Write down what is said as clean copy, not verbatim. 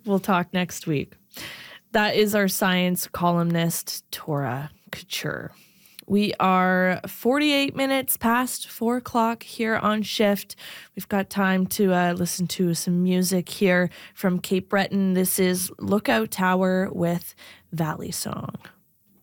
We'll talk next week. That is our science columnist, Tora Couture. We are 48 minutes past 4 o'clock here on Shift. We've got time to listen to some music here from Cape Breton. This is Lookout Tower with Valley Song.